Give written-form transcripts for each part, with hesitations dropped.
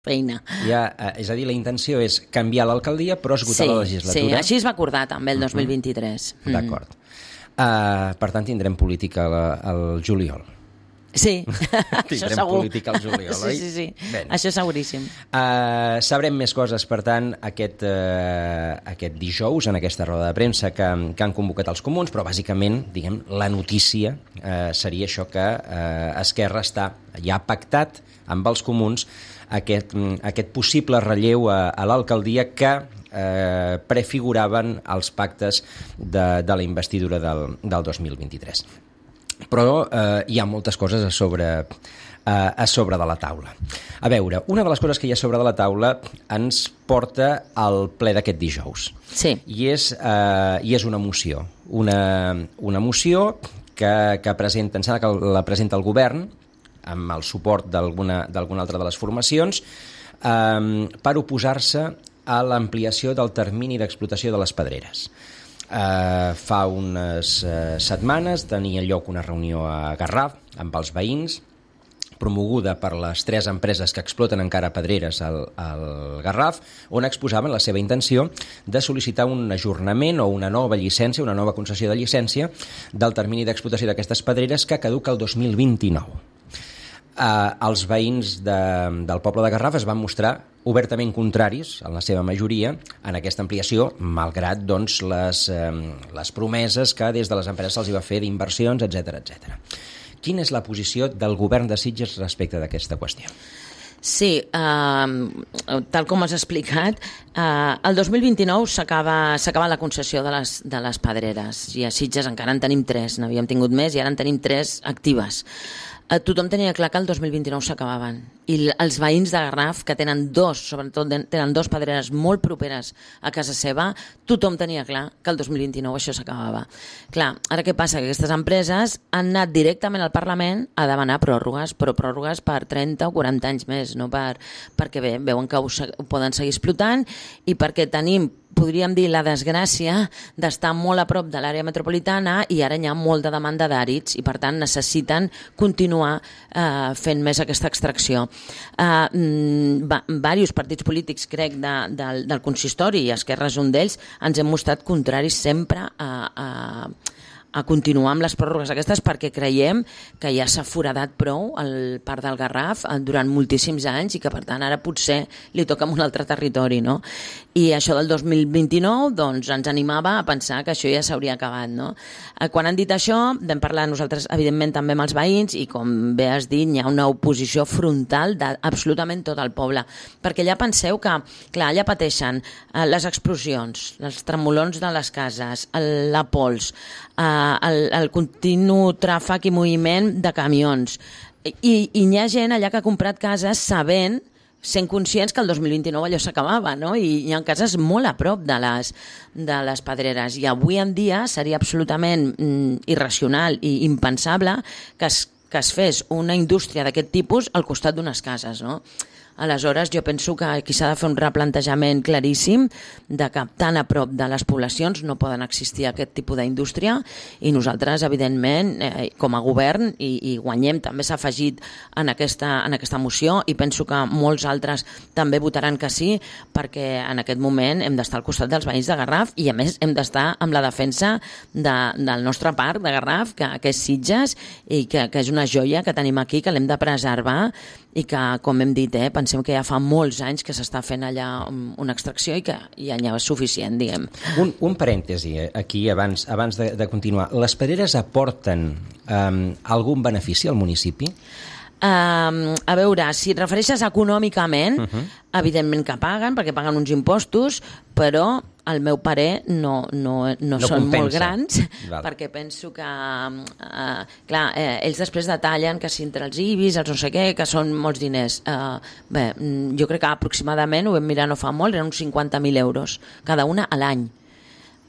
feina. És a dir, la intenció és canviar l'alcaldia però esgotar la legislatura. Sí, així es va acordar també el 2023. D'acord. Per tant, tindrem política al juliol. Sí, això segur. Tindrem política al juliol, oi? Sí. Això seguríssim. Sabrem més coses, per tant, aquest dijous, en aquesta roda de premsa que han convocat els comuns, però bàsicament, diguem, la notícia seria això que Esquerra ja ha pactat amb els comuns aquest possible relleu a l'alcaldia que prefiguraven els pactes de la investidura del 2023. Però hi ha moltes coses a sobre de la taula. A veure, una de les coses que hi ha sobre de la taula ens porta al ple d'aquest dijous. Sí. I és una moció. Una moció que presenta, em sembla que la presenta el govern, amb el suport d'alguna altra de les formacions, per oposar-se a l'ampliació del termini d'explotació de les pedreres. Fa unes setmanes tenia lloc una reunió a Garraf amb els veïns, promoguda per les 3 empreses que exploten encara pedreres al Garraf, on exposaven la seva intenció de sol·licitar un ajornament o una nova llicència, una nova concessió de llicència del termini d'explotació d'aquestes pedreres que caduca el 2029. Els veïns del poble de Garraf es van mostrar obertament contraris, en la seva majoria, en aquesta ampliació, malgrat les promeses que des de les empreses se'ls va fer d'inversions, etc. Quina és la posició del govern de Sitges respecte d'aquesta qüestió? Sí, tal com has explicat, el 2029 s'acaba la concessió de les pedreres i a Sitges encara en tenim 3, n'havíem tingut més i ara en tenim 3 actives. Tothom tenia clar que el 2029 s'acabaven i els veïns de Garraf, que tenen 2 pedreres molt properes a casa seva, tothom tenia clar que el 2029 això s'acabava. Clar, ara què passa? Que aquestes empreses han anat directament al Parlament a demanar pròrrogues, però pròrrogues per 30 o 40 anys més, no perquè bé, veuen que ho poden seguir explotant i perquè podríem dir, la desgràcia d'estar molt a prop de l'àrea metropolitana i ara hi ha molta demanda d'àrids i per tant necessiten continuar fent més aquesta extracció. Diversos partits polítics, crec, del consistori, i Esquerra és un d'ells, ens hem mostrat contraris sempre a continuar amb les pròrrogues aquestes perquè creiem que ja s'ha foradat prou el parc del Garraf durant moltíssims anys i que per tant ara potser li toca en un altre territori, no? I això del 2029 doncs ens animava a pensar que això ja s'hauria acabat, no? Quan han dit això vam parlar nosaltres evidentment també amb els veïns i com bé has dit hi ha una oposició frontal d'absolutament tot el poble, perquè allà penseu que clar, allà pateixen les explosions, els tremolons de les cases, la pols, el continu tràfic i moviment de camions i hi ha gent allà que ha comprat cases sent conscients que el 2029 allò s'acabava, no? I hi ha cases molt a prop de les pedreres i avui en dia seria absolutament irracional i impensable que es fes una indústria d'aquest tipus al costat d'unes cases, no? Aleshores, jo penso que aquí s'ha de fer un replantejament claríssim de que tan a prop de les poblacions no poden existir aquest tipus d'indústria i nosaltres, evidentment, com a govern, i Guanyem també s'ha afegit en aquesta moció i penso que molts altres també votaran que sí perquè en aquest moment hem d'estar al costat dels veïns de Garraf i a més hem d'estar amb la defensa del nostre parc de Garraf, que és Sitges i que és una joia que tenim aquí, que l'hem de preservar i que, com hem dit, pensem que ja fa molts anys que s'està fent allà una extracció i que ja n'hi ha suficient, diguem. Un parèntesi aquí abans de continuar. Les pedreres aporten algun benefici al municipi? A veure, si et refereixes econòmicament, evidentment que paguen, perquè paguen uns impostos, però al meu parer no són compensa. Molt grans, Val. perquè penso que clar, ells després detallen que si entre els IBIs, els no sé què, que són molts diners. Bé, jo crec que aproximadament, ho vam mirar no fa molt, eren uns 50.000 euros cada una a l'any.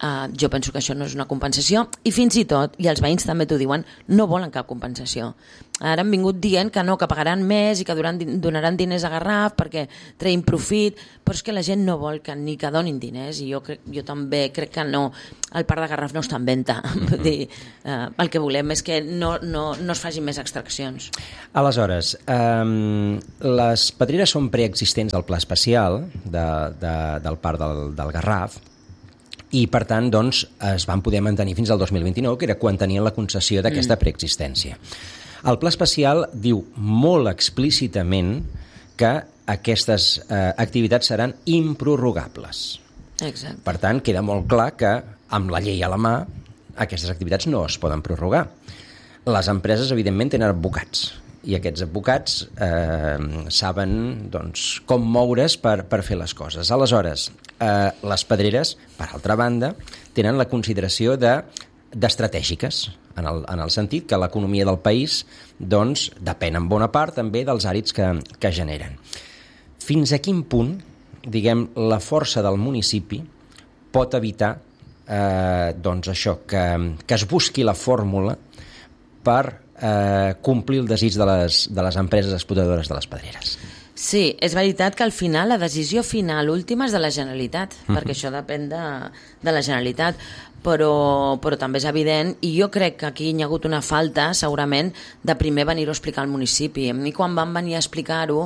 jo penso que això no és una compensació, i fins i tot, i els veïns també t'ho diuen, no volen cap compensació. Ara han vingut dient que no, que pagaran més i que donaran diners a Garraf perquè treguin profit, però és que la gent no vol ni que donin diners, i jo també crec que no, el parc de Garraf no està en venda. Vull dir, el que volem és que no es facin més extraccions. Aleshores, les pedreres són preexistents del pla especial del parc del Garraf, i per tant doncs, es van poder mantenir fins al 2029, que era quan tenien la concessió d'aquesta preexistència. El pla especial diu molt explícitament que aquestes activitats seran improrrogables. Exacte. Per tant, queda molt clar que amb la llei a la mà aquestes activitats no es poden prorrogar. Les empreses, evidentment, tenen advocats, i aquests advocats saben doncs, com moure's per fer les coses. Aleshores, les pedreres, per altra banda, tenen la consideració d'estratègiques, en el sentit que l'economia del país doncs, depèn en bona part també dels àrids que generen. Fins a quin punt, diguem, la força del municipi pot evitar doncs això, que es busqui la fórmula per complir el desig de les empreses explotadores de les pedreres. Sí, és veritat que al final la decisió final última és de la Generalitat, perquè això depèn de la Generalitat, però també és evident, i jo crec que aquí hi ha hagut una falta, segurament, de primer venir-ho a explicar al municipi. A mi quan van venir a explicar-ho,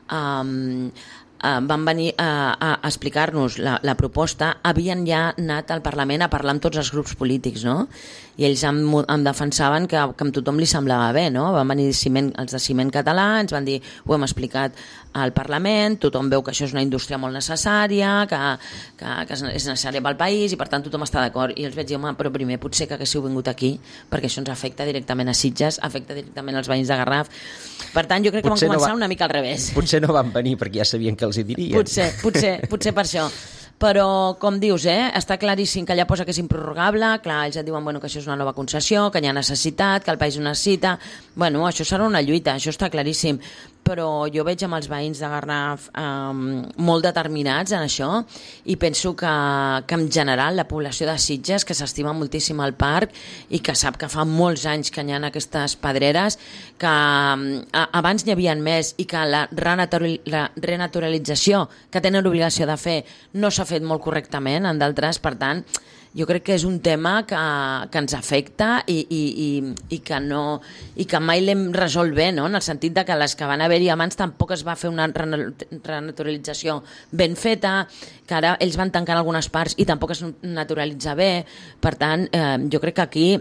van venir a explicar-nos la proposta, havien ja anat al Parlament a parlar amb tots els grups polítics, no? I ells em defensaven que amb tothom li semblava bé, no? Van venir els de Ciment Català, ens van dir, ho hem explicat al Parlament, tothom veu que això és una indústria molt necessària, que és necessària pel país, i per tant tothom està d'acord. I els vaig dir, home, però primer potser que haguéssiu vingut aquí, perquè això ens afecta directament a Sitges, afecta directament als veïns de Garraf. Per tant, jo crec que van començar una mica al revés. Potser no van venir perquè ja sabien que els hi dirien. Potser per això. Però, com dius, està claríssim que allà posa que és improrrogable, clar, ells et diuen que això és una nova concessió, que hi ha necessitat, que el país ho necessita. Bueno, això serà una lluita, això està claríssim, però jo veig amb els veïns de Garraf molt determinats en això, i penso que en general la població de Sitges, que s'estima moltíssim al parc i que sap que fa molts anys que hi ha aquestes pedreres, que abans n'hi havia més i que la renaturalització que tenen l'obligació de fer no s'ha fet molt correctament en d'altres, per tant jo crec que és un tema que ens afecta i que mai l'hem resolt bé, no? En el sentit de que les que van haver-hi abans tampoc es va fer una renaturalització ben feta, que ara ells van tancant algunes parts i tampoc es naturalitza bé. Per tant, jo crec que aquí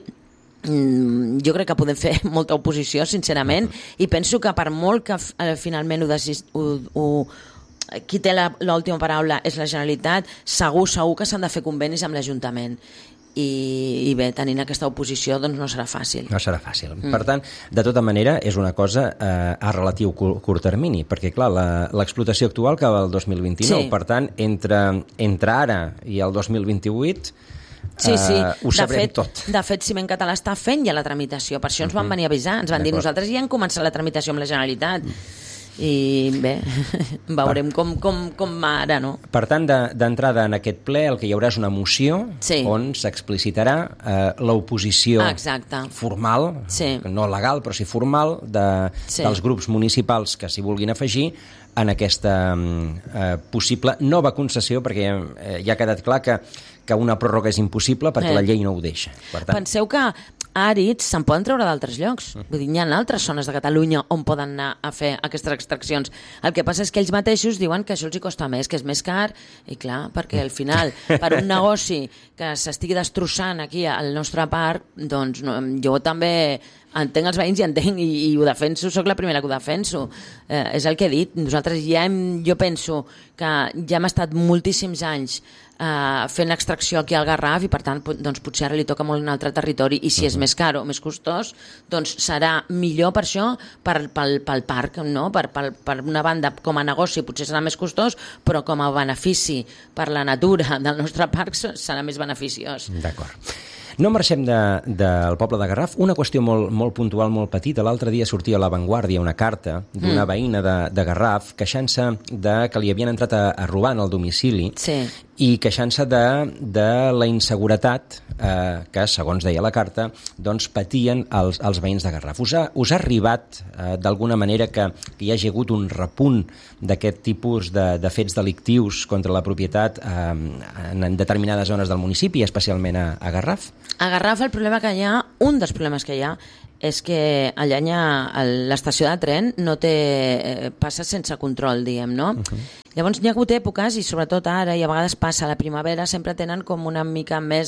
podem fer molta oposició, sincerament, i penso que per molt que finalment qui té l'última paraula és la Generalitat, segur que s'han de fer convenis amb l'Ajuntament. I bé, tenint aquesta oposició doncs no serà fàcil. No serà fàcil. Per tant, de tota manera, és una cosa a relatiu curt termini, perquè clar, l'explotació actual acaba el 2029, sí. Per tant, entre ara i el 2028 ho sabrem tot. De fet, Ciment Català està fent ja la tramitació, per això ens van venir a avisar, ens van dir nosaltres ja hem començat la tramitació amb la Generalitat. I bé, veurem com va ara, no? Per tant, d'entrada en aquest ple el que hi haurà és una moció on s'explicitarà l'oposició formal, no legal, però sí formal, dels grups municipals que s'hi vulguin afegir en aquesta possible nova concessió, perquè ja ha quedat clar que una pròrroga és impossible perquè la llei no ho deixa. Per tant, penseu que àrids se'n poden treure d'altres llocs. Vull dir, hi ha altres zones de Catalunya on poden anar a fer aquestes extraccions. El que passa és que ells mateixos diuen que això els hi costa més, que és més car, i clar, perquè al final, per un negoci que s'estigui destrossant aquí al nostre parc, doncs jo també entenc els veïns i entenc i ho defenso, sóc la primera que ho defenso. És el que he dit. Nosaltres jo penso que ja hem estat moltíssims anys fent l'extracció aquí al Garraf i per tant doncs, potser ara li toca molt un altre territori i si és més car o més costós doncs serà millor per això pel parc, no? Per una banda com a negoci potser serà més costós, però com a benefici per la natura del nostre parc serà més beneficiós. D'acord. No marxem del poble de Garraf. Una qüestió molt puntual, molt petita. L'altre dia sortia a La Vanguardia una carta d'una veïna de Garraf queixant-se que li havien entrat a robar en el domicili i queixant-se de la inseguretat que, segons deia la carta, doncs patien els veïns de Garraf. Us ha arribat d'alguna manera que hi hagi hagut un repunt d'aquest tipus de fets delictius contra la propietat en determinades zones del municipi, especialment a Garraf? A Garraf el problema que hi ha, un dels problemes que hi ha, és que allà l'estació de tren passa sense control, diguem, no? Llavors hi ha hagut èpoques, i sobretot ara, i a vegades passa a la primavera, sempre tenen com una mica més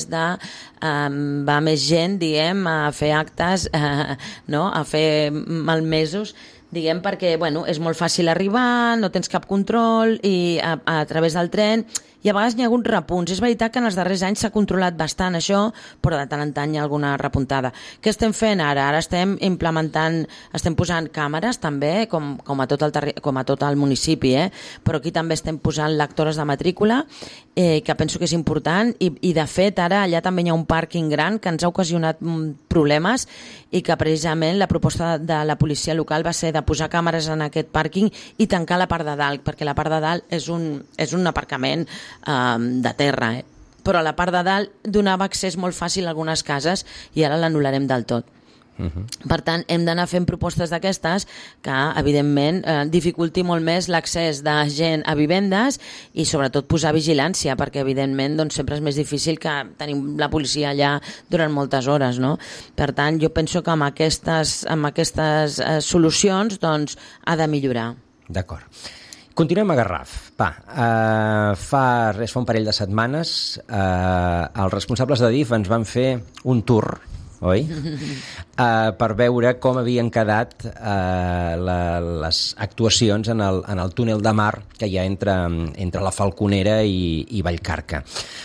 va més gent, diguem, a fer actes, no? A fer malmesos, diguem, perquè és molt fàcil arribar, no tens cap control, i a través del tren, i a vegades hi ha hagut repunts. És veritat que en els darrers anys s'ha controlat bastant això, però de tant en tant hi ha alguna repuntada. Què estem fent ara? Ara estem posant càmeres també, com a tot el municipi, però aquí també estem posant lectores de matrícula, que penso que és important, i de fet ara allà també hi ha un pàrquing gran que ens ha ocasionat problemes, i que precisament la proposta de la policia local va ser de posar càmeres en aquest pàrquing i tancar la part de dalt, perquè la part de dalt és un aparcament de terra, però la part de dalt donava accés molt fàcil a algunes cases i ara l'anul·larem del tot. Per tant, hem d'anar fent propostes d'aquestes que, evidentment, dificulti molt més l'accés de gent a vivendes i, sobretot, posar vigilància, perquè, evidentment, sempre és més difícil que tenim la policia allà durant moltes hores, no? Per tant, jo penso que amb aquestes solucions ha de millorar. D'acord. Continuem a Garraf. Fa un parell de setmanes els responsables d'Adif ens van fer un tour, oi? Per veure com havien quedat les actuacions en el túnel de mar que hi ha entre la Falconera i Vallcarca.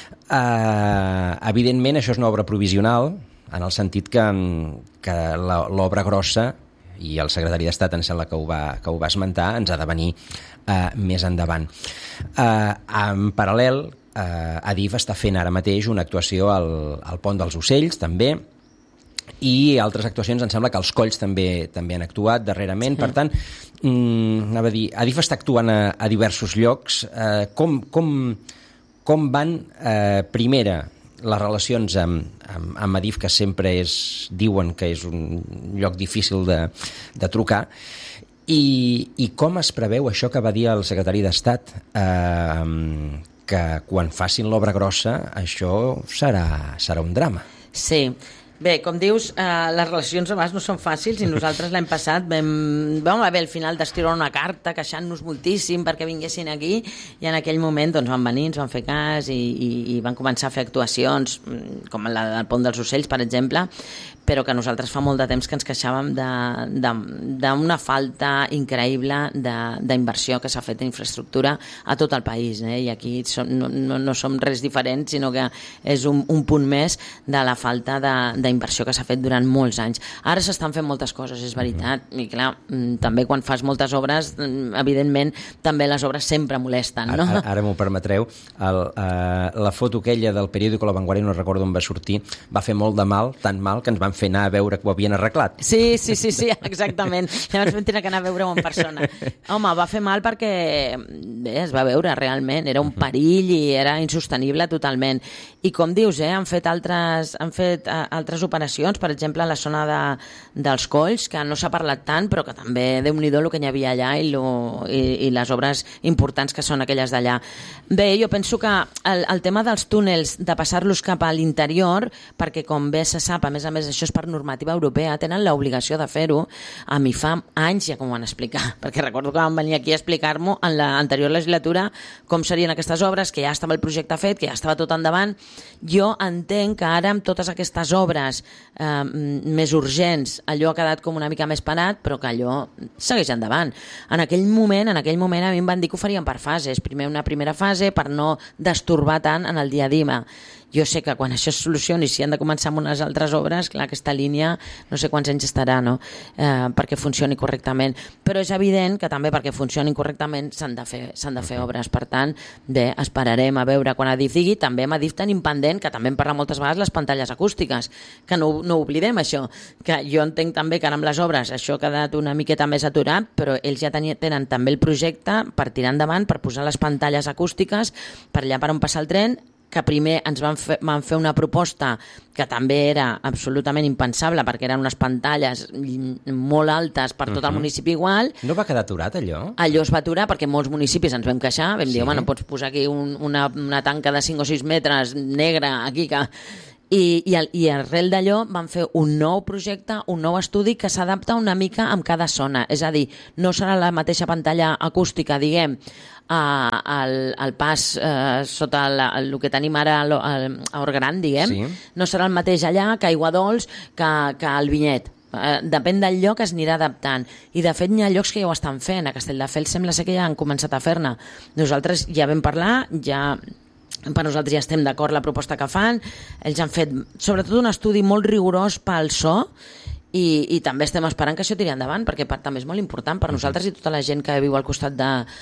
Evidentment, això és una obra provisional, en el sentit que l'obra grossa, i el secretari d'Estat em sembla que ho va esmentar, ens ha de venir més endavant. En paral·lel, Adif està fent ara mateix una actuació al Pont dels Ocells, també, i altres actuacions, em sembla que els Colls també han actuat darrerament. Sí. Per tant, anava a dir, Adif està actuant a diversos llocs. Com van, primera, les relacions amb Adif, que sempre diuen que és un lloc difícil de trucar, i com es preveu això que va dir el secretari d'Estat, que quan facin l'obra grossa això serà un drama? Sí. Bé, com dius, les relacions a vegades no són fàcils, i nosaltres l'any passat vam haver al final d'escriure una carta queixant-nos moltíssim perquè vinguessin aquí, i en aquell moment van venir, ens van fer cas i van començar a fer actuacions com la del Pont dels Ocells, per exemple, però que nosaltres fa molt de temps que ens queixàvem d'una falta increïble d'inversió que s'ha fet en infraestructura a tot el país, i aquí no som res diferent, sinó que és un punt més de la falta d'inversió que s'ha fet durant molts anys. Ara s'estan fent moltes coses, és veritat, i clar, també quan fas moltes obres, evidentment, també les obres sempre molesten, no? Ara m'ho permetreu, la foto aquella del periòdico La Vanguardia, no recordo on va sortir, va fer molt de mal, tan mal que ens van fer anar a veure que ho havien arreglat. Sí, exactament. Llavors vam tenir que anar a veure-ho en persona. Home, va fer mal perquè es va veure realment, era un perill i era insostenible totalment. I com dius, han fet altres operacions, per exemple, a la zona dels Colls, que no s'ha parlat tant, però que també, Déu-n'hi-do, el que hi havia allà i les obres importants que són aquelles d'allà. Bé, jo penso que el tema dels túnels, de passar-los cap a l'interior, perquè com bé se sap, a més, això és per normativa europea, tenen l'obligació de fer-ho. A mi fa anys ja que m'ho van explicar, perquè recordo que van venir aquí a explicar-m'ho en l'anterior legislatura com serien aquestes obres, que ja estava el projecte fet, que ja estava tot endavant. Jo entenc que ara, amb totes aquestes obres més urgents, allò ha quedat com una mica més parat, però que allò segueix endavant. En aquell moment a mi em van dir que ho farien per fases. Primer una primera fase per no destorbar tant en el dia a dia. jo sé que quan això es solucioni, si han de començar amb unes altres obres, clar, aquesta línia no sé quants anys estarà, no? Perquè funcioni correctament, però és evident que també perquè funcionin correctament s'han de fer obres. Per tant, bé, esperarem a veure quan Adif digui. També amb Adif tenim pendent, que també en parla moltes vegades, les pantalles acústiques, que no oblidem això, que jo entenc també que ara amb les obres això ha quedat una miqueta més aturat, però ells ja tenen també el projecte per tirar endavant, per posar les pantalles acústiques per allà per on passa el tren, que primer ens van fer una proposta que també era absolutament impensable perquè eren unes pantalles molt altes per tot el municipi igual. No va quedar aturat allò? Allò es va aturar perquè molts municipis ens vam queixar, vam dir, home, no pots posar aquí una tanca de 5 o 6 metres negra aquí que... I arrel d'allò van fer un nou projecte, un nou estudi que s'adapta una mica amb cada zona. És a dir, no serà la mateixa pantalla acústica, diguem, al pas sota el que tenim ara a Orgran, diguem. No serà el mateix allà que a Aiguadols que al Vinyet. Depèn del lloc, es anirà adaptant. I de fet hi ha llocs que ja ho estan fent. A Castelldefels sembla ser que ja han començat a fer-ne. Nosaltres ja vam parlar, per nosaltres ja estem d'acord la proposta que fan. Ells han fet sobretot un estudi molt rigorós pel so i també estem esperant que això tiri endavant, perquè també és molt important per nosaltres i tota la gent que viu al costat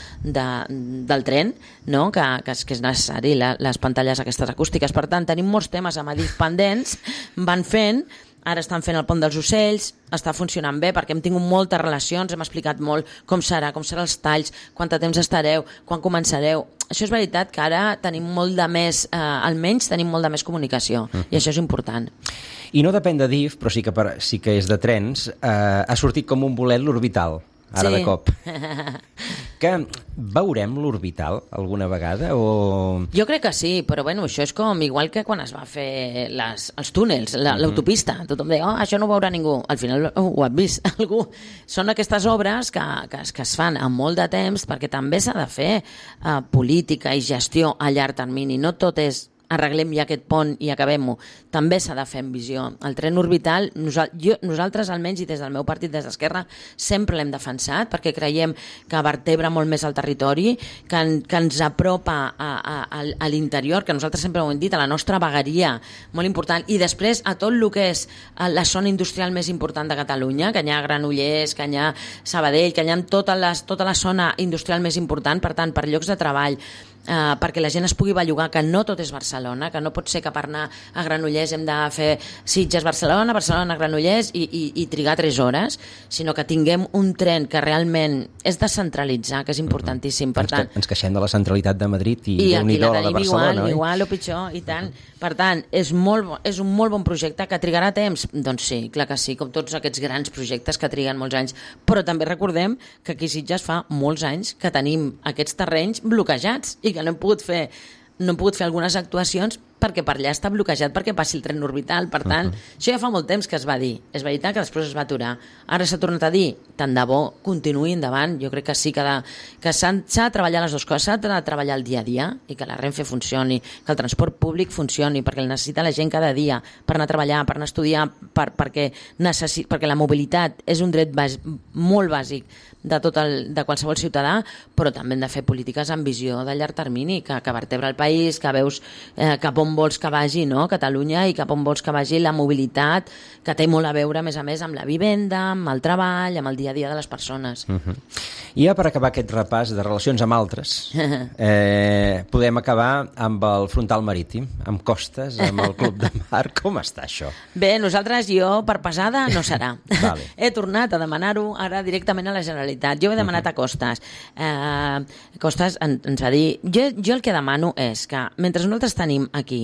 del tren, no? que és necessari les pantalles aquestes acústiques. Per tant, tenim molts temes amb Adif pendents, van fent. Ara estan fent el pont dels ocells, està funcionant bé perquè hem tingut moltes relacions, hem explicat molt com seran els talls, quant de temps estareu, quan començareu. Això és veritat que ara tenim molt de més, almenys tenim molt de més comunicació, i això és important. I no depèn de DIF, però sí que és de trens, ha sortit com un bolet l'Orbital, ara de cop. Que veurem l'Orbital alguna vegada? O... Jo crec que sí, però bueno, això és com igual que quan es va fer els túnels, l'autopista. Tothom deia, això no ho veurà ningú. Al final ho ha vist algú. Són aquestes obres que es fan amb molt de temps perquè també s'ha de fer política i gestió a llarg termini. No tot és arreglem ja aquest pont i acabem-ho. També s'ha de fer amb visió. El tren orbital, nosaltres almenys, i des del meu partit, des d'Esquerra, sempre l'hem defensat, perquè creiem que vertebra molt més el territori, que ens apropa a l'interior, que nosaltres sempre ho hem dit, a la nostra vegueria, molt important, i després a tot el que és la zona industrial més important de Catalunya, que hi ha Granollers, que hi ha Sabadell, que hi ha tota la zona industrial més important, per tant, per llocs de treball, perquè la gent es pugui bellugar, que no tot és Barcelona, que no pot ser que per anar a Granollers hem de fer Sitges-Barcelona, Barcelona-Granollers i trigar 3 hores, sinó que tinguem un tren que realment és descentralitzar, que és importantíssim. Per tant, ens queixem de la centralitat de Madrid i Déu-n'hi-do la de Barcelona, igual o pitjor, i tant. Per tant, és un molt bon projecte que trigarà temps? Doncs sí, clar que sí, com tots aquests grans projectes que triguen molts anys. Però també recordem que aquí a Sitges fa molts anys que tenim aquests terrenys bloquejats i que no hem pogut fer algunes actuacions perquè per allà està bloquejat perquè passi el tren orbital. Per tant, això ja fa molt temps que es va dir. És veritat que després es va aturar. Ara s'ha tornat a dir, tant de bo, continuï endavant. Jo crec que sí que s'ha de treballar les dues coses. S'ha de treballar el dia a dia i que la Renfe funcioni, que el transport públic funcioni, perquè el necessita la gent cada dia per anar a treballar, per anar a estudiar, perquè la mobilitat és un dret molt bàsic de qualsevol ciutadà, però també hem de fer polítiques amb visió de llarg termini, que vertebra el país, que veus cap on vols que vagi, no? Catalunya, i cap on vols que vagi la mobilitat, que té molt a veure, a més, amb la vivenda, amb el treball, amb el dia a dia de les persones. I ja per acabar aquest repàs de relacions amb altres, podem acabar amb el frontal marítim, amb costes, amb el Club de Mar. Com està això? Bé, jo per pesada no serà. Vale. He tornat a demanar-ho ara directament a la Generalitat. Jo he demanat a Costes. Costes ens va dir... Jo el que demano és que, mentre nosaltres tenim aquí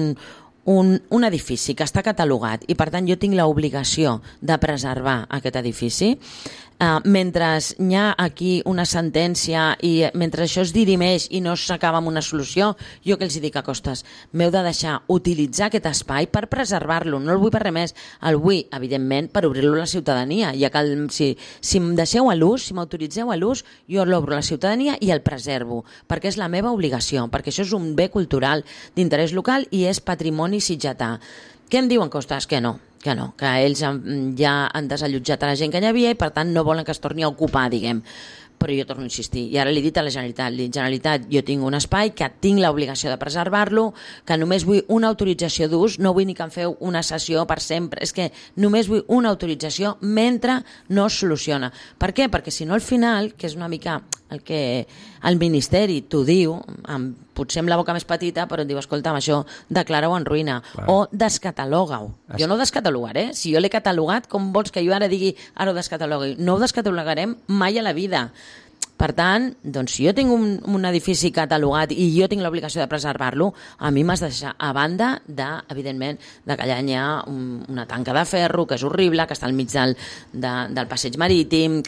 un edifici que està catalogat i per tant jo tinc l'obligació de preservar aquest edifici, mentre hi ha aquí una sentència i mentre això es dirimeix i no s'acaba amb una solució, jo que els dic a Costes, m'heu de deixar utilitzar aquest espai per preservar-lo, no el vull per res més, el vull, evidentment, per obrir-lo a la ciutadania, ja que si em deixeu a l'ús, si m'autoritzeu a l'ús, jo l'obro a la ciutadania i el preservo, perquè és la meva obligació, perquè això és un bé cultural d'interès local i és patrimoni sitgetà. Què em diuen Costes? Que no, que ells ja han desallotjat a la gent que hi havia i per tant no volen que es torni a ocupar, diguem. però jo torno a insistir, i ara li he dit a la Generalitat, jo tinc un espai que tinc l'obligació de preservar-lo, que només vull una autorització d'ús, no vull ni que em feu una sessió per sempre, és que només vull una autorització mentre no es soluciona. Per què? Perquè si no al final, que és una mica el que el Ministeri t'ho diu, potser amb la boca més petita, però et diu, escolta'm, això declara-ho en ruïna, o descataloga-ho. Jo no ho descatalogaré, si jo l'he catalogat, com vols que jo ara digui, ara ho descatalogui? No ho descatalogarem mai a la vida. Per tant, doncs, si jo tinc un edifici catalogat i jo tinc l'obligació de preservar-lo, a mi m'has de deixar a banda evidentment, de que allà hi ha una tanca de ferro, que és horrible, que està al mig del passeig marítim,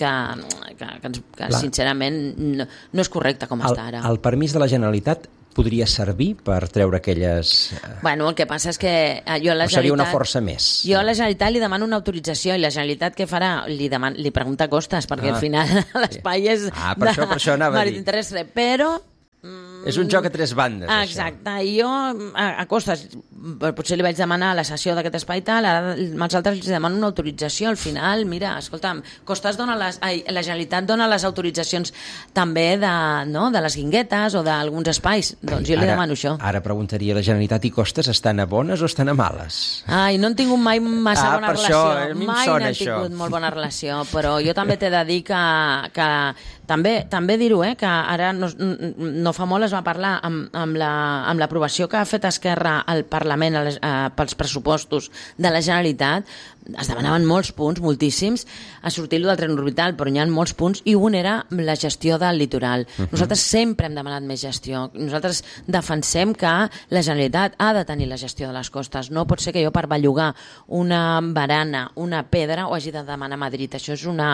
que sincerament no és correcte com està ara. El permís de la Generalitat podria servir per treure aquelles... Bueno, el que passa és que jo a la Generalitat... seria una força més? Jo a la Generalitat li demano una autorització i la Generalitat què farà? Li pregunta costes, perquè al final l'espai és per això anava a dir. marítim terrestre, però... És un joc a tres bandes, exacte, i jo a costes potser li vaig demanar la cessió d'aquest espai tal, ara als altres els demano una autorització, al final, mira, escolta'm, Costes dona la Generalitat dona les autoritzacions també de les guinguetes o d'alguns espais, doncs jo li demano això. Ara preguntaria, la Generalitat i Costes estan a bones o estan a males? Ai, no han tingut mai massa bona relació, mai n'han tingut molt bona relació, però jo també t'he de dir que també dir-ho, que ara no fa molt es va parlar amb l'aprovació que ha fet Esquerra al Parlament pels pressupostos de la Generalitat. Es demanaven molts punts, moltíssims, a sortir-lo del tren orbital, però hi ha molts punts, i un era la gestió del litoral. Nosaltres sempre hem demanat més gestió. Nosaltres defensem que la Generalitat ha de tenir la gestió de les costes. No pot ser que jo per bellugar una barana, una pedra, ho hagi de demanar a Madrid. Això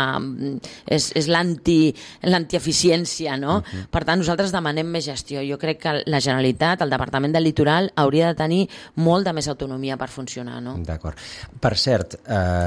és l'antieficiència, no? Per tant, nosaltres demanem més gestió. Jo crec que la Generalitat, el Departament del Litoral, hauria de tenir molt de més autonomia per funcionar, no? D'acord. Per cert,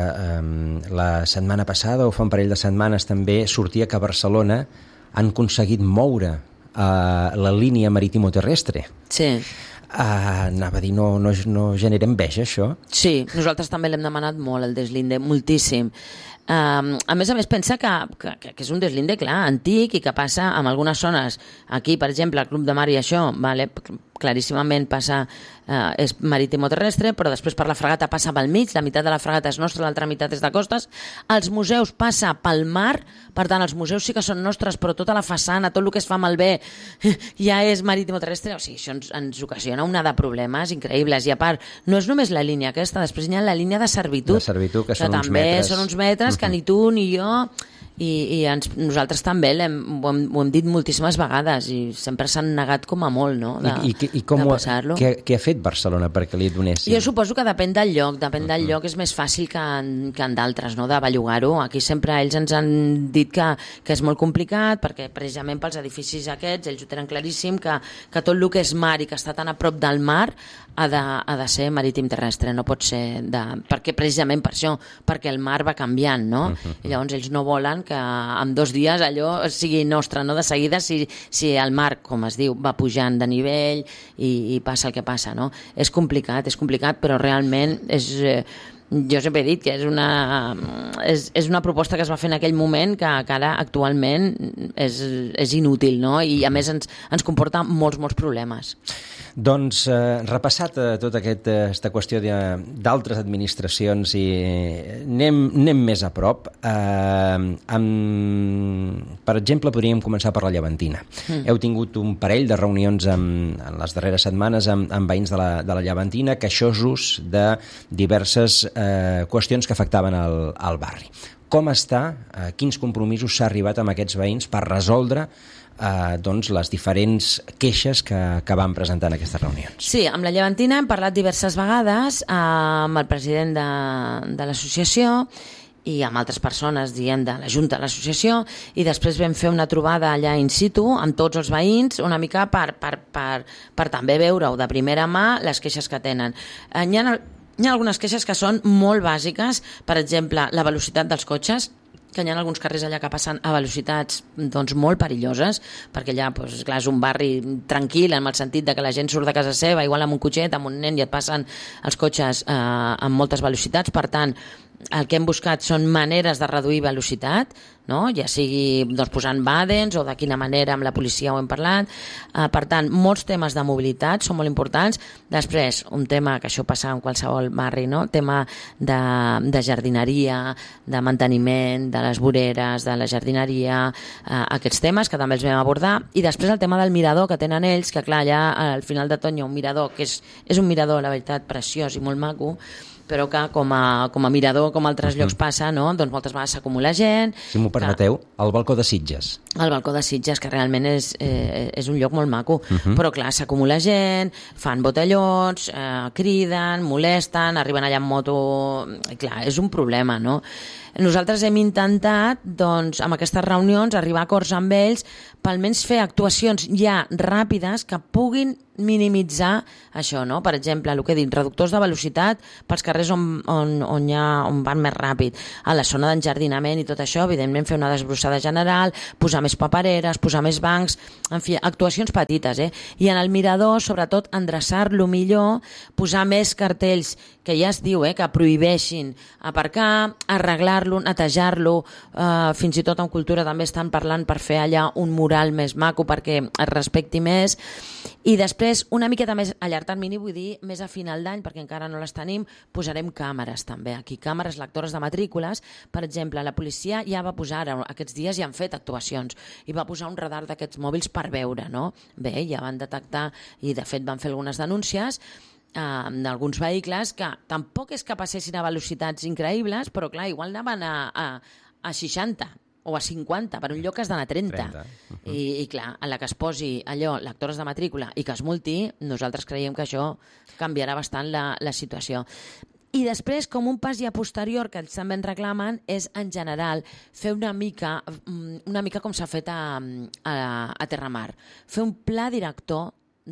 la setmana passada, o fa un parell de setmanes també, sortia que a Barcelona han aconseguit moure la línia marítimo-terrestre. Sí. Anava a dir, no genera enveja, això? Sí, nosaltres també l'hem demanat molt, el deslinde, moltíssim. A més, pensa que és un deslinde, clar, antic, i que passa en algunes zones. Aquí, per exemple, el Club de Mar i això, claríssimament passa, és marítimo-terrestre, però després per la fragata passa pel mig, la meitat de la fragata és nostra, l'altra meitat és de costes. Els museus passa pel mar, per tant, els museus sí que són nostres, però tota la façana, tot el que es fa malbé, ja és marítimo-terrestre. O sigui, això ens ocasiona una de problemes increïbles. I a part, no és només la línia aquesta, després hi ha la línia de servitud. De servitud, que són uns també metres. Són uns metres que ni tu ni jo... I nosaltres també ho hem dit moltíssimes vegades i sempre s'han negat com a molt, no? I com de passar-lo. Què ha fet Barcelona perquè li donessin? Jo suposo que depèn del lloc, és més fàcil que en d'altres, no? De bellugar-ho. Aquí sempre ells ens han dit que és molt complicat perquè precisament pels edificis aquests ells ho tenen claríssim que tot el que és mar i que està tan a prop del mar ha de ser marítim terrestre, no pot ser perquè precisament per això, perquè el mar va canviant, no? I llavors ells no volen que en 2 dies allò sigui nostre, no? De seguida, si el mar, com es diu, va pujant de nivell i passa el que passa, no? És complicat, però realment jo sempre he dit que és una proposta que es va fer en aquell moment que ara actualment és inútil, no? I a més ens comporta molts problemes. Doncs repassat tota aquesta qüestió d'altres administracions i anem més a prop. Per exemple, podríem començar per la Llevantina. Heu tingut un parell de reunions en les darreres setmanes amb veïns de la Llevantina queixosos de diverses qüestions que afectaven al barri. Com està? Quins compromisos s'ha arribat amb aquests veïns per resoldre les diferents queixes que van presentar en aquestes reunions? Sí, amb la Llevantina hem parlat diverses vegades amb el president de l'associació i amb altres persones, de la Junta de l'Associació, i després vam fer una trobada allà in situ amb tots els veïns, una mica per també veure-ho de primera mà les queixes que tenen. Hi ha algunes queixes que són molt bàsiques, per exemple, la velocitat dels cotxes, que hi ha alguns carrers allà que passen a velocitats molt perilloses, perquè allà és un barri tranquil, en el sentit de que la gent surt de casa seva, igual amb un cotxet, amb un nen, i et passen els cotxes amb moltes velocitats. Per tant, el que hem buscat són maneres de reduir velocitat, no? Ja sigui doncs, posant badens o de quina manera amb la policia ho hem parlat. Per tant, molts temes de mobilitat són molt importants. Després, un tema que això passa en qualsevol barri, no? Tema de jardineria, de manteniment, de les voreres, de la jardineria, aquests temes que també els vam abordar. I després el tema del mirador que tenen ells, que clar, allà al final de tot hi ha un mirador, que és un mirador, la veritat, preciós i molt maco, però que com a mirador, com altres llocs passa, no? Doncs moltes vegades s'acumula gent. Si m'ho permeteu, el balcó de Sitges. El balcó de Sitges, que realment és un lloc molt maco, però clar, s'acumula gent, fan botellons, criden, molesten, arriben allà en moto... Clar, és un problema, no? Nosaltres hem intentat, doncs, amb aquestes reunions, arribar a acords amb ells per almenys fer actuacions ja ràpides que puguin minimitzar això, no? Per exemple, el que he dit, reductors de velocitat pels carrers on van més ràpid. A la zona d'enjardinament i tot això, evidentment, fer una desbrossada general, posar més papereres, posar més bancs, en fi, actuacions petites, I en el mirador, sobretot, endreçar-lo millor, posar més cartells que ja es diu, que prohibeixin aparcar, arreglar-lo, netejar-lo, fins i tot en cultura també estan parlant per fer allà un mural més maco perquè es respecti més. I després, una miqueta més a llarg termini, vull dir, més a final d'any, perquè encara no les tenim, posarem càmeres també aquí, càmeres lectores de matrícules. Per exemple, la policia ja va posar, aquests dies ja han fet actuacions, i va posar un radar d'aquests mòbils per veure, no? Bé, ja van detectar, i de fet van fer algunes denúncies, d'alguns vehicles que tampoc és que passessin a velocitats increïbles, però clar, igual anaven a 60 o a 50, per un lloc que has d'anar a 30. I clar, en la que es posi allò, lectores de matrícula, i que es multi, nosaltres creiem que això canviarà bastant la situació. I després, com un pas ja posterior que ells també ens reclamen, és en general fer una mica com s'ha fet a Terramar, fer un pla director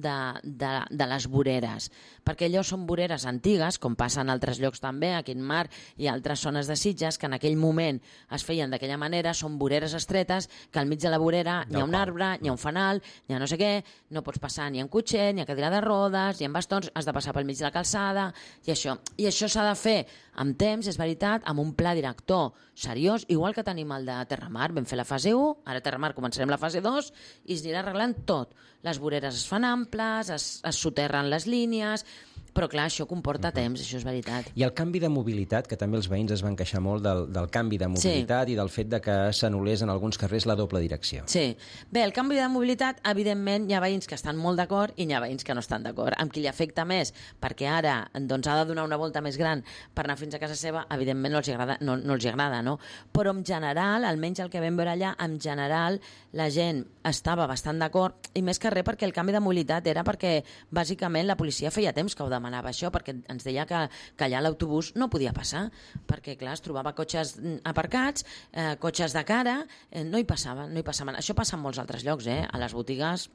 de les voreres, perquè allò són voreres antigues, com passa en altres llocs també, aquí en Mar i altres zones de Sitges, que en aquell moment es feien d'aquella manera, són voreres estretes, que al mig de la vorera hi ha un arbre, hi ha un fanal, hi ha no sé què, no pots passar ni en cotxet, ni a cadira de rodes, ni en bastons, has de passar pel mig de la calçada, i això. I això s'ha de fer amb temps, és veritat, amb un pla director seriós, igual que tenim el de Terramar. Vam fer la fase 1, ara a Terramar començarem la fase 2 i es anirà arreglant tot. Les voreres es fan amples, es soterren les línies, però clar, això comporta temps, això és veritat. I el canvi de mobilitat, que també els veïns es van queixar molt del canvi de mobilitat, i del fet de que s'anul·lés en alguns carrers la doble direcció. Sí. Bé, el canvi de mobilitat, evidentment, hi ha veïns que estan molt d'acord i hi ha veïns que no estan d'acord. Amb qui li afecta més, perquè ara doncs, ha de donar una volta més gran per anar fins a casa seva, evidentment no els agrada, no? Però en general, almenys el que vam veure allà, en general la gent estava bastant d'acord, i més que res perquè el canvi de mobilitat era perquè bàsicament la policia feia temps que ho demanava això, perquè ens deia que allà l'autobús no podia passar, perquè clar, es trobava cotxes aparcats, cotxes de cara, no hi passaven. Això passa en molts altres llocs, a les botigues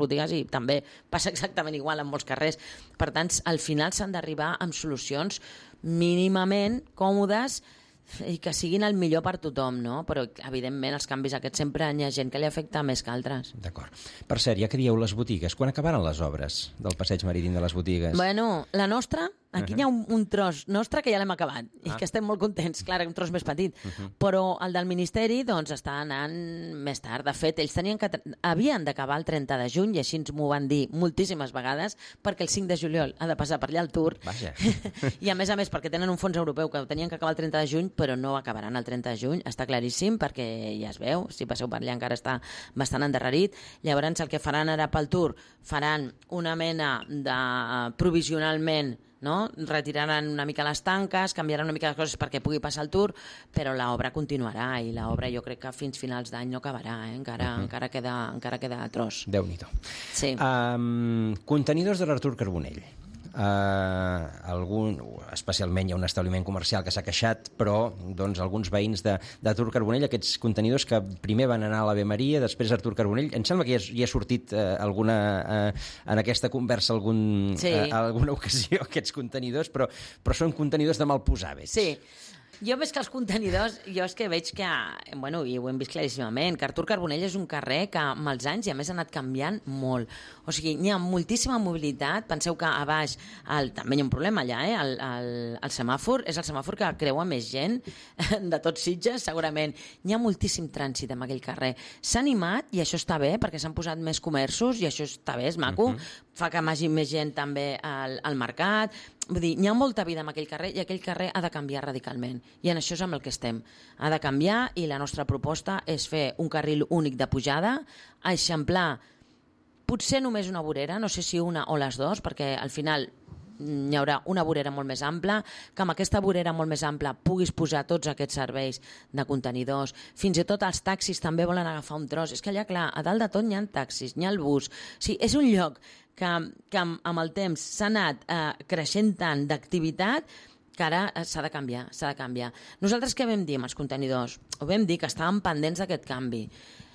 i també passa exactament igual en molts carrers. Per tant, al final s'han d'arribar amb solucions mínimament còmodes i que siguin el millor per tothom, no? Però, evidentment, els canvis aquests sempre hi ha gent que li afecta més que altres. D'acord. Per cert, ja que dieu les botigues, quan acabaran les obres del passeig marítim de les botigues? Bueno, la nostra, aquí hi ha un tros nostre que ja l'hem acabat i que estem molt contents, clar, un tros més petit, però el del Ministeri doncs està anant més tard. De fet, ells havien d'acabar el 30 de juny i així ens m'ho van dir moltíssimes vegades, perquè el 5 de juliol ha de passar per allà el Tour. Vaja. I a més, perquè tenen un fons europeu que ho tenien que acabar el 30 de juny, però no acabaran el 30 de juny, està claríssim, perquè ja es veu, si passeu per allà encara està bastant endarrerit. Llavors el que faran ara pel Tour, faran una mena de provisionalment, no? Retiraran una mica les tanques, canviaran una mica les coses perquè pugui passar el Tour, però l'obra continuarà i l'obra jo crec que fins finals d'any no acabarà, encara queda tros. Déu-n'hi-do. Sí. Contenidors de l'Artur Carbonell. Especialment hi ha un establiment comercial que s'ha queixat, però doncs, alguns veïns d'Artur Carbonell, aquests contenidors que primer van anar a l'Ave Maria, després Artur Carbonell, em sembla que ja ha sortit en aquesta conversa alguna ocasió aquests contenidors, però són contenidors de mal posar, veig. Sí. Jo més que els contenidors, jo és que veig que, bueno, i ho hem vist claríssimament, que Artur Carbonell és un carrer que amb els anys i a més ha anat canviant molt. O sigui, hi ha moltíssima mobilitat. Penseu que a baix també hi ha un problema allà, el semàfor és el semàfor que creua més gent de tots Sitges, segurament. Hi ha moltíssim trànsit en aquell carrer. S'ha animat, i això està bé, perquè s'han posat més comerços, i això està bé, és maco, fa que hi hagi més gent també al mercat. Vull dir, hi ha molta vida en aquell carrer i aquell carrer ha de canviar radicalment. I en això és amb el que estem. Ha de canviar i la nostra proposta és fer un carril únic de pujada, eixamplar potser només una vorera, no sé si una o les dues, perquè al final hi haurà una vorera molt més ampla, que amb aquesta vorera molt més ampla puguis posar tots aquests serveis de contenidors. Fins i tot els taxis també volen agafar un tros. És que allà, clar, a dalt de tot hi ha taxis, hi ha el bus. O sigui, és un lloc que amb el temps s'ha anat creixent tant d'activitat que ara s'ha de canviar, s'ha de canviar. Nosaltres què vam dir amb els contenidors? Ho vam dir que estàvem pendents d'aquest canvi.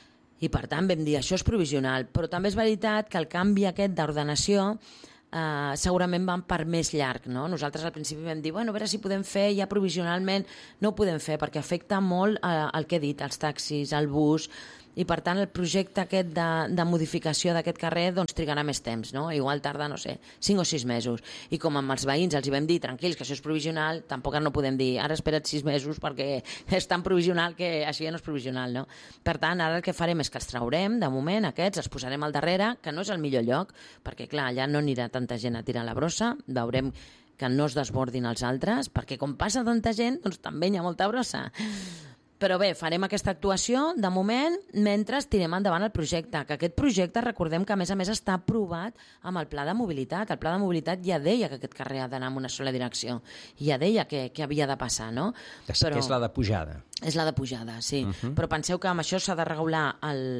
I per tant vam dir, això és provisional, però també és veritat que el canvi aquest d'ordenació segurament van per més llarg, no? Nosaltres al principi vam dir, bueno, a veure si podem fer ja provisionalment. No ho podem fer perquè afecta molt el que he dit, els taxis, el bus, i per tant el projecte aquest de modificació d'aquest carrer doncs trigarà més temps, no? Igual tarda, no sé, 5 o 6 mesos. I com amb els veïns els hi vam dir, tranquils, que això és provisional, tampoc no podem dir, ara espera't 6 mesos perquè és tan provisional que això ja no és provisional, no? Per tant, ara el que farem és que els traurem, de moment, aquests, els posarem al darrere, que no és el millor lloc, perquè clar, allà no anirà tanta gent a tirar la brossa, veurem que no es desbordin els altres, perquè com passa tanta gent, doncs també hi ha molta brossa. Però bé, farem aquesta actuació de moment mentre tirem endavant el projecte, que aquest projecte recordem que a més està aprovat amb el pla de mobilitat. El pla de mobilitat ja deia que aquest carrer ha d'anar en una sola direcció, ja deia que havia de passar, no? Que és la de pujada. És la de pujada, sí. Però penseu que amb això s'ha de regular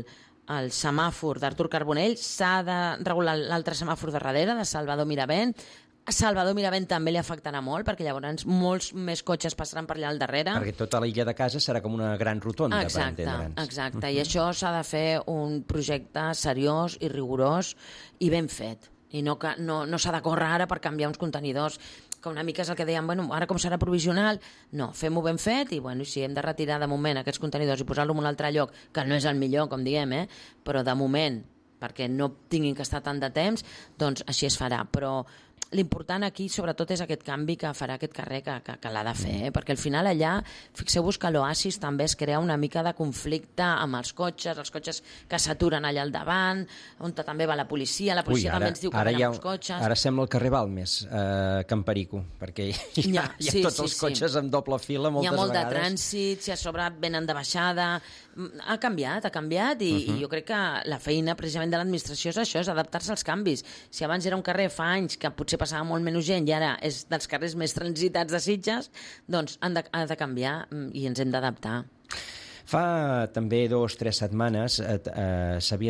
el semàfor d'Artur Carbonell, s'ha de regular l'altre semàfor de darrere, de Salvador Miravent. A Salvador Miravent també li afectarà molt, perquè llavors molts més cotxes passaran per allà al darrere. Perquè tota l'illa de casa serà com una gran rotonda, per entendre'ns. Exacte, i això s'ha de fer un projecte seriós i rigorós i ben fet. I no s'ha de córrer ara per canviar uns contenidors, que una mica és el que deien, bueno, ara com serà provisional, no, fem-ho ben fet i bueno, si hem de retirar de moment aquests contenidors i posar-lo en un altre lloc, que no és el millor, com diem, però de moment, perquè no tinguin que estar tant de temps, doncs així es farà. Però l'important aquí sobretot és aquest canvi que farà aquest carrer que l'ha de fer, perquè al final allà, fixeu-vos que l'Oasis també es crea una mica de conflicte amb els cotxes que s'aturen allà al davant, on també va la policia també ens diu que venen els cotxes. Ara sembla el carrer Balmes, Can Perico, perquè hi ha tots els cotxes en doble fila moltes vegades. Hi ha molt de trànsit, si a sobre venen de baixada. Ha canviat i jo crec que la feina precisament de l'administració és això, és adaptar-se als canvis. Si abans era un carrer fa anys que potser passava molt menys gent i ara és dels carrers més transitats de Sitges, doncs ha de canviar i ens hem d'adaptar. Fa també 2 o 3 setmanes s'havia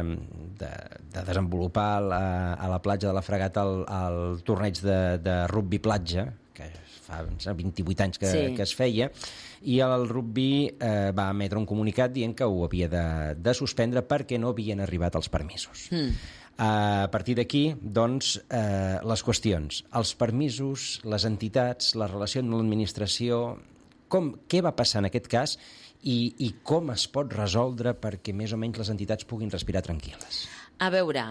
de desenvolupar a la platja de la Fragata el torneig de rugbi platja, que fa 28 anys que es feia, i el rugbi va emetre un comunicat dient que ho havia de suspendre perquè no havien arribat els permisos. A partir d'aquí, doncs, les qüestions, els permisos, les entitats, la relació amb l'administració, què va passar en aquest cas i com es pot resoldre perquè més o menys les entitats puguin respirar tranquil·les? A veure,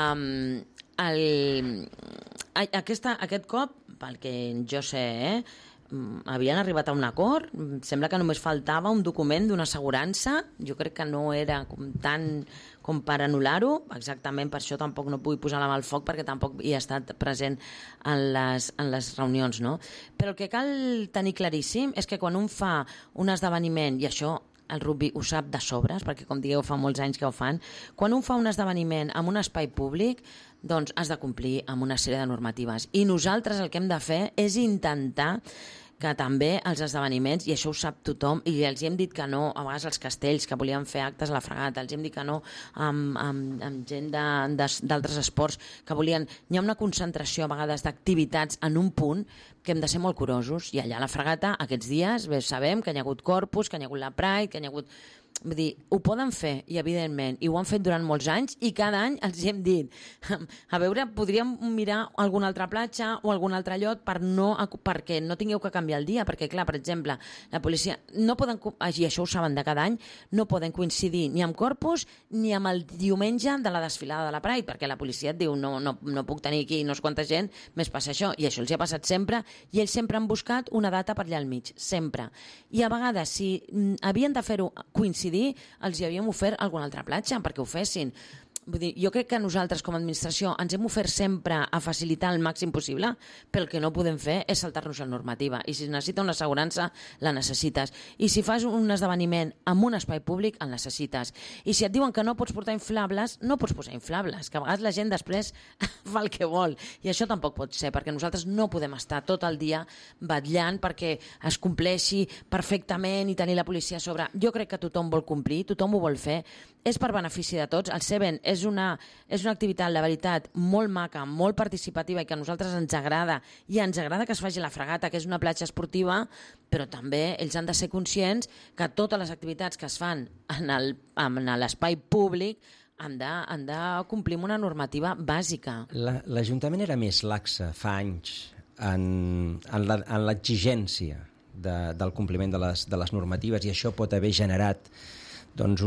aquest cop, pel que jo sé, havien arribat a un acord, sembla que només faltava un document d'una assegurança, jo crec que no era tant com per anul·lar-ho, exactament per això tampoc no vull posar la mà al foc perquè tampoc hi he estat present en les reunions, no? Però el que cal tenir claríssim és que quan un fa un esdeveniment, i això el rugbi ho sap de sobres, perquè com digueu fa molts anys que ho fan, quan un fa un esdeveniment en un espai públic, doncs has de complir amb una sèrie de normatives. I nosaltres el que hem de fer és intentar que també els esdeveniments, i això ho sap tothom, i els hem dit que no, a vegades els castells que volien fer actes a la Fragata, els hem dit que no amb gent d'altres esports que volien, hi ha una concentració a vegades d'activitats en un punt que hem de ser molt curosos, i allà a la Fragata aquests dies sabem que hi ha hagut Corpus, que hi ha hagut la Pride, que hi ha hagut vull dir, ho poden fer, i evidentment, i ho han fet durant molts anys, i cada any els hem dit, a veure, podríem mirar alguna altra platja o algun altre lloc perquè no tingueu que canviar el dia, perquè clar, per exemple, la policia no poden, i això ho saben de cada any, no poden coincidir ni amb Corpus ni amb el diumenge de la desfilada de la Pride, perquè la policia et diu no puc tenir aquí no sé quanta gent, més passa això, i això els ha passat sempre, i ells sempre han buscat una data per allà al mig, sempre. I a vegades, si havien de fer-ho coincidir, els hi havíem ofert alguna altra platja perquè ho fessin. Vull dir, jo crec que nosaltres com a administració ens hem ofert sempre a facilitar el màxim possible, però el que no podem fer és saltar-nos la normativa, i si necessita una assegurança la necessites, i si fas un esdeveniment en un espai públic el necessites, i si et diuen que no pots portar inflables, no pots posar inflables, que a vegades la gent després fa el que vol, i això tampoc pot ser, perquè nosaltres no podem estar tot el dia vetllant perquè es compleixi perfectament i tenir la policia a sobre. Jo crec que tothom vol complir, tothom ho vol fer, és per benefici de tots. El Seven és una activitat, la veritat, molt maca, molt participativa, i que a nosaltres ens agrada, i ens agrada que es faci la fregata, que és una platja esportiva, però també ells han de ser conscients que totes les activitats que es fan en l'espai públic han de complir amb una normativa bàsica. L'Ajuntament era més laxa fa anys en l'exigència del compliment de les normatives, i això pot haver generat doncs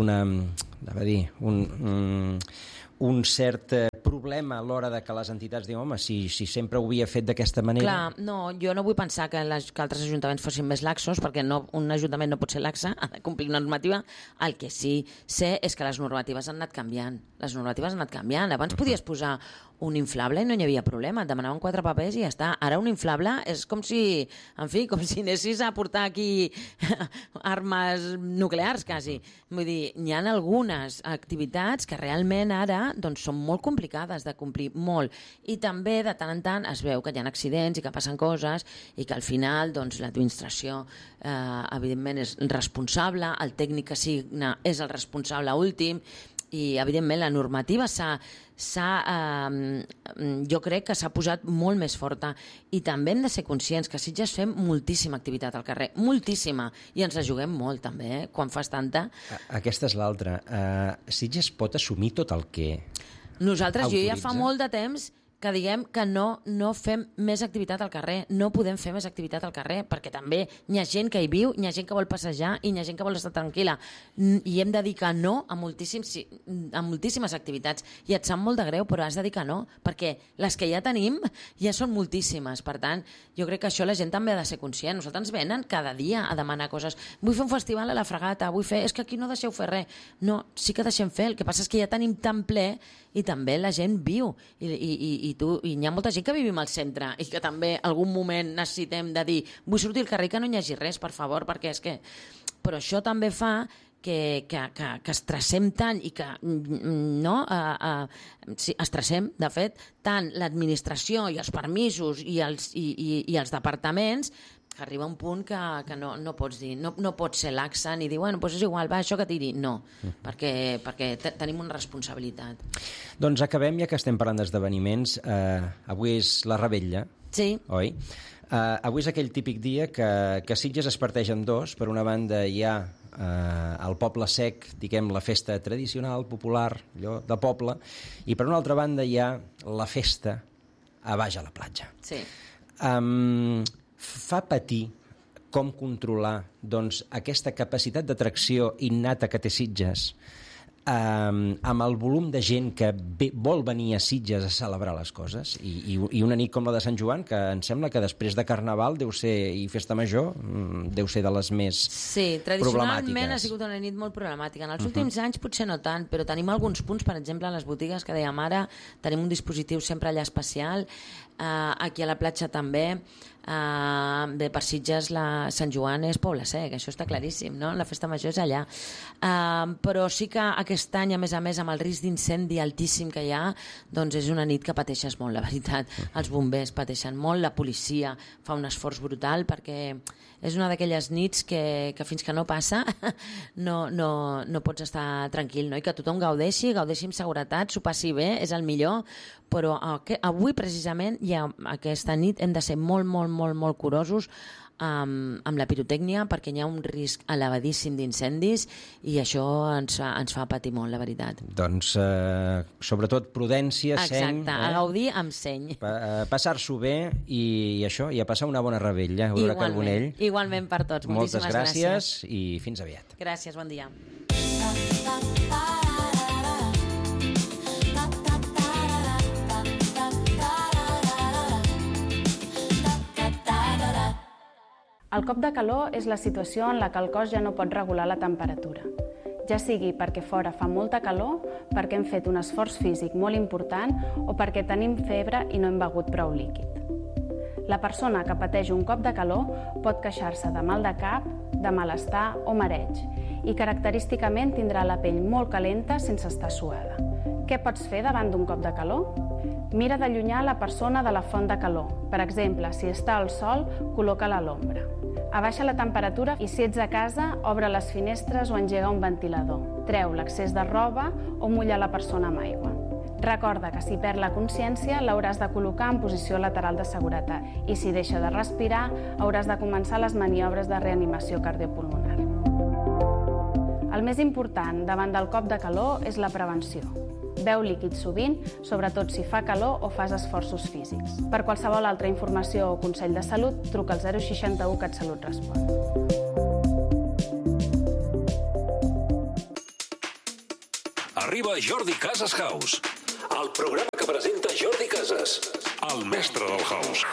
un cert problema a l'hora de que les entitats diuen, home, si sempre ho havia fet d'aquesta manera... Clar, no, jo no vull pensar que altres ajuntaments fossin més laxos, perquè un ajuntament no pot ser laxa, ha de complir una normativa. El que sí sé és que les normatives han anat canviant. Abans podies posar un inflable i no hi havia problema, et demanaven 4 papers i ja està. Ara un inflable és com si anessis a portar aquí armes nuclears, quasi. Vull dir, hi ha algunes activitats que realment ara doncs, són molt complicades de complir, molt. I també de tant en tant es veu que hi ha accidents i que passen coses, i que al final doncs, l'administració evidentment és responsable, el tècnic que signa és el responsable últim, i evidentment la normativa jo crec que s'ha posat molt més forta, i també hem de ser conscients que a Sitges fem moltíssima activitat al carrer, moltíssima, i ens la juguem molt també, quan fas tanta. Aquesta és l'altra. Sitges pot assumir tot el que nosaltres, autoritza? Jo ja fa molt de temps que diguem que no fem més activitat al carrer, no podem fer més activitat al carrer, perquè també hi ha gent que hi viu, hi ha gent que vol passejar i hi ha gent que vol estar tranquil·la, i hem de dir que no a moltíssimes activitats, i et sap molt de greu, però has de dir que no, perquè les que ja tenim ja són moltíssimes. Per tant, jo crec que això la gent també ha de ser conscient. Nosaltres ens venen cada dia a demanar coses, vull fer un festival a la Fregata, és que aquí no deixeu fer res. No, sí que deixem fer, el que passa és que ja tenim tan ple, i també la gent viu, i hi ha molta gent que vivim al centre i que també algun moment necessitem de dir vull sortir al carrer que no hi hagi res, per favor, perquè és que... Però això també fa que estressem tant, i que estressem, de fet, tant l'administració i els permisos i els departaments, que arriba un punt que no pots dir, no pots ser laxa ni dir, bueno, doncs és igual, va, això que tiri. No, perquè tenim una responsabilitat. Doncs acabem, ja que estem parlant d'esdeveniments. Avui és la Revetlla, sí. Oi? Avui és aquell típic dia que Sitges es parteix en dos. Per una banda hi ha el Poble Sec, diguem, la festa tradicional, popular, allò de poble, i per una altra banda hi ha la festa a baix a la platja. Sí. Fa patir com controlar doncs, aquesta capacitat d'atracció innata que té Sitges amb el volum de gent que vol venir a Sitges a celebrar les coses, i una nit com la de Sant Joan, que em sembla que després de Carnaval deu ser, i Festa Major deu ser de les més sí, tradicionalment ha sigut una nit molt problemàtica. En els últims anys potser no tant, però tenim alguns punts, per exemple a les botigues que dèiem ara, tenim un dispositiu sempre allà especial, aquí a la platja també. Bé, per Sitges Sant Joan és Poble Sec, això està claríssim, no? La festa major és allà, però sí que aquest any, a més, amb el risc d'incendi altíssim que hi ha, doncs és una nit que pateixes molt, la veritat. Els bombers pateixen molt, la policia fa un esforç brutal, perquè és una d'aquelles nits que fins que no passa no pots estar tranquil, no? I que tothom gaudeixi amb seguretat, s'ho passi bé, és el millor, però avui precisament aquesta nit hem de ser molt curosos amb la pirotècnia perquè hi ha un risc elevadíssim d'incendis i això ens fa patir molt, la veritat. Doncs sobretot prudència, seny. Exacte, a gaudir amb seny. Passar-s'ho bé i això, i a passar una bona revetlla. Igualment per tots. Moltes gràcies i fins aviat. Gràcies, bon dia. El cop de calor és la situació en la que el cos ja no pot regular la temperatura, ja sigui perquè fora fa molta calor, perquè hem fet un esforç físic molt important o perquè tenim febre i no hem begut prou líquid. La persona que pateix un cop de calor pot queixar-se de mal de cap, de malestar o mareig i característicament tindrà la pell molt calenta sense estar suada. Què pots fer davant d'un cop de calor? Mira d'allunyar la persona de la font de calor. Per exemple, si està al sol, col·loca-la a l'ombra. Abaixa la temperatura i si ets a casa, obre les finestres o engega un ventilador. Treu l'excés de roba o mulla la persona amb aigua. Recorda que si perd la consciència l'hauràs de col·locar en posició lateral de seguretat i si deixa de respirar hauràs de començar les maniobres de reanimació cardiopulmonar. El més important davant del cop de calor és la prevenció. Beu líquid sovint, sobretot si fa calor o fas esforços físics. Per qualsevol altra informació o consell de salut, truca al 061 CatSalut Respon. Arriba Jordi Casas House, el programa que presenta Jordi Casas, el mestre del house.